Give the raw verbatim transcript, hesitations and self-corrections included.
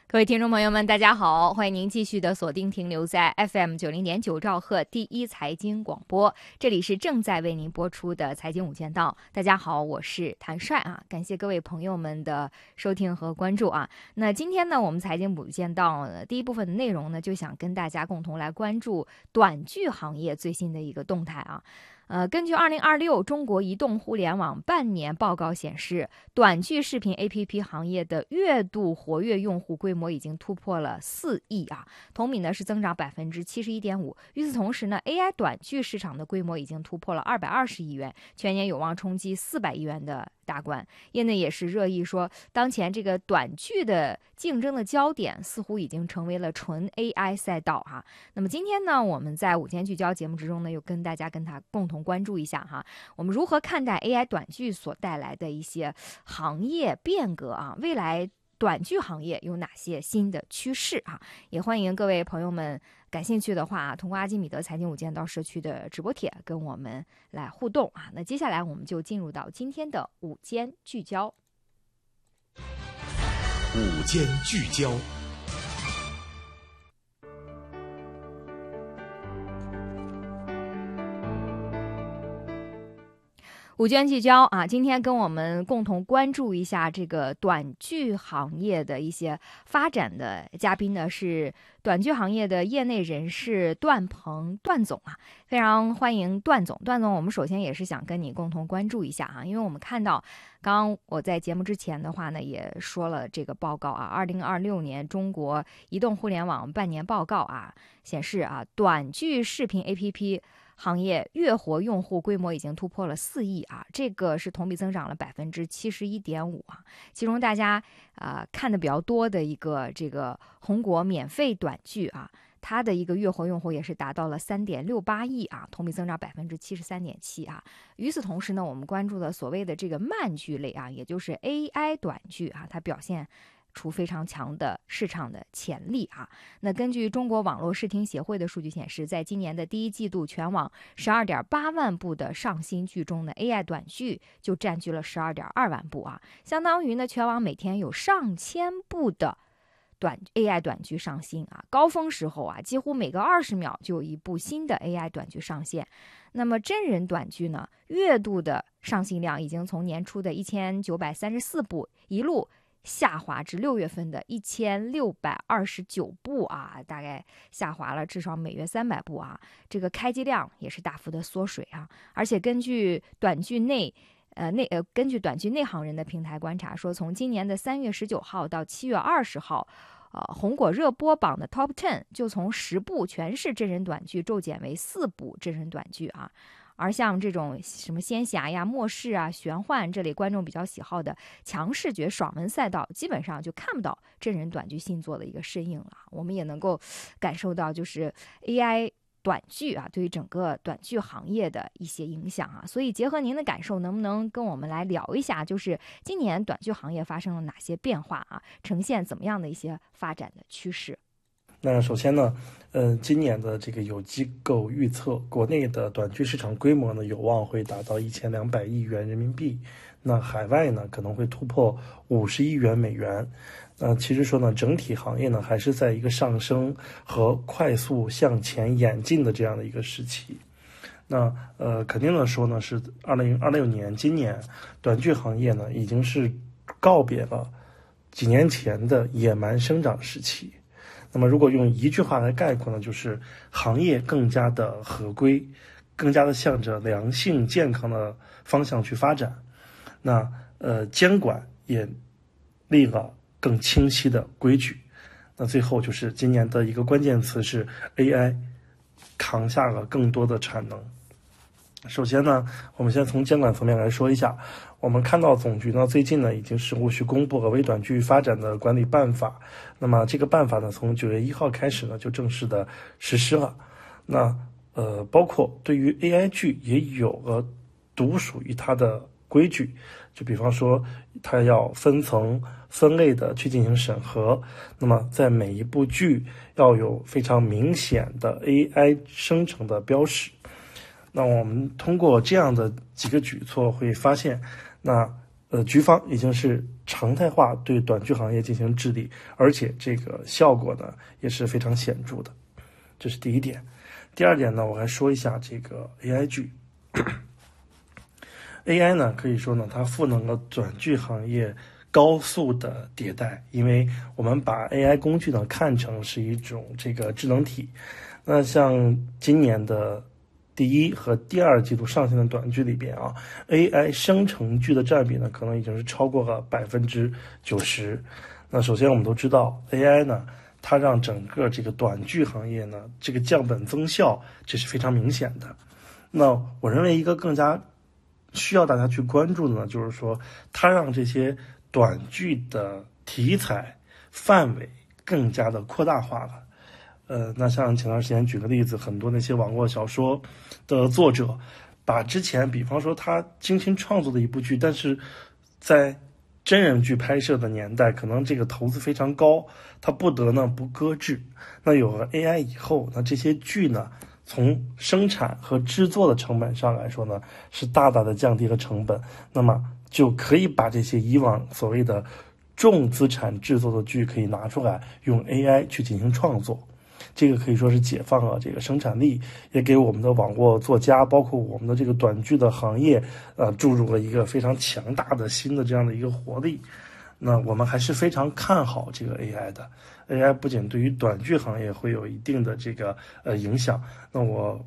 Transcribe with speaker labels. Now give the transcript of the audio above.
Speaker 1: 各位听众朋友们，大家好，欢迎您继续的锁定停留在 F M 九零点九兆赫第一财经广播，这里是正在为您播出的财经五件道。大家好，我是谭帅啊，感谢各位朋友们的收听和关注啊。那今天呢，我们财经五件道呢第一部分的内容呢，就想跟大家共同来关注短剧行业最新的一个动态啊。呃，根据二零二六中国移动互联网半年报告显示，短剧视频 A P P 行业的月度活跃用户规模已经突破了四亿啊，同比呢是增长百分之七十一点五。与此同时呢 ，A I 短剧市场的规模已经突破了二百二十亿元，全年有望冲击四百亿元的大关。业内也是热议说，当前这个短剧的竞争的焦点似乎已经成为了纯 A I 赛道哈。那么今天呢，我们在午间聚焦节目之中呢，又跟大家跟他共同关注一下哈，我们如何看待 A I 短剧所带来的一些行业变革啊？未来短剧行业有哪些新的趋势啊？也欢迎各位朋友们感兴趣的话，通过阿基米德财经五件道社区的直播帖跟我们来互动啊。那接下来我们就进入到今天的午间聚焦。
Speaker 2: 午间聚焦。
Speaker 1: 午间聚焦啊，今天跟我们共同关注一下这个短剧行业的一些发展的嘉宾呢，是短剧行业的业内人士段鹏段总啊，非常欢迎段总。段总，我们首先也是想跟你共同关注一下哈、啊，因为我们看到刚刚我在节目之前的话呢，也说了这个报告啊，二零二六年中国移动互联网半年报告啊，显示啊，短剧视频 A P P。行业月活用户规模已经突破了四亿啊，这个是同比增长了百分之七十一点五啊。其中大家啊、呃、看的比较多的一个这个红果免费短剧啊，它的一个月活用户也是达到了三点六八亿啊，同比增长百分之七十三点七啊。与此同时呢，我们关注的所谓的这个慢剧类啊，也就是 A I 短剧啊，它表现出非常强的市场的潜力啊！那根据中国网络视听协会的数据显示，在今年的第一季度，全网十二点八万部的上新剧中呢 ，A I 短剧就占据了十二点二万部啊，相当于呢全网每天有上千部的短 A I 短剧上新啊。高峰时候啊，几乎每隔二十秒就有一部新的 A I 短剧上线。那么真人短剧呢，月度的上新量已经从年初的一千九百三十四部一路下滑至六月份的一千六百二十九部啊，大概下滑了至少每月三百部啊。这个开机量也是大幅的缩水啊。而且根据短剧内呃内呃根据短剧内行人的平台观察说，从今年的三月十九号到七月二十号，呃红果热播榜的 Top Ten 就从十部全是真人短剧骤减为四部真人短剧啊。而像这种什么仙侠呀、末世啊、玄幻这类观众比较喜好的强视觉爽文赛道，基本上就看不到真人短剧新作的一个身影了。我们也能够感受到，就是 A I 短剧啊，对于整个短剧行业的一些影响啊。所以结合您的感受，能不能跟我们来聊一下，就是今年短剧行业发生了哪些变化啊，呈现怎么样的一些发展的趋势？
Speaker 3: 那首先呢，呃，今年的这个有机构预测，国内的短剧市场规模呢有望会达到一千两百亿元人民币，那海外呢可能会突破五十亿元美元。那其实说呢，整体行业呢还是在一个上升和快速向前演进的这样的一个时期。那呃，肯定的说呢，是二零二六年今年短剧行业呢已经是告别了几年前的野蛮生长时期。那么如果用一句话来概括呢，就是行业更加的合规，更加的向着良性健康的方向去发展。那呃监管也立了更清晰的规矩。那最后就是今年的一个关键词是 A I 扛下了更多的产能。首先呢，我们先从监管层面来说一下。我们看到总局呢最近呢已经是陆续公布了微短剧发展的管理办法。那么这个办法呢从九月一号开始呢就正式的实施了。那呃包括对于 A I 剧也有了独属于它的规矩，就比方说它要分层分类的去进行审核。那么在每一部剧要有非常明显的 A I 生成的标识。那我们通过这样的几个举措会发现，那呃，局方已经是常态化对短剧行业进行治理，而且这个效果呢也是非常显著的，这是第一点。第二点呢，我还说一下这个 A I 剧。A I 呢，可以说呢，它赋能了短剧行业高速的迭代，因为我们把 A I 工具呢看成是一种这个智能体。那像今年的第一和第二季度上线的短剧里边啊 ，A I 生成剧的占比呢，可能已经是超过了百分之九十。那首先我们都知道 A I 呢，它让整个这个短剧行业呢，这个降本增效，这是非常明显的。那我认为一个更加需要大家去关注的呢，就是说它让这些短剧的题材范围更加的扩大化了。呃，那像前段时间举个例子，很多那些网络小说的作者，把之前比方说他精心创作的一部剧，但是在真人剧拍摄的年代，可能这个投资非常高，他不得呢不搁置。那有了 A I 以后，那这些剧呢，从生产和制作的成本上来说呢，是大大的降低了成本，那么就可以把这些以往所谓的重资产制作的剧可以拿出来，用 A I 去进行创作。这个可以说是解放了这个生产力，也给我们的网络作家，包括我们的这个短剧的行业，呃，注入了一个非常强大的新的这样的一个活力。那我们还是非常看好这个 A I 的。A I 不仅对于短剧行业会有一定的这个呃影响，那我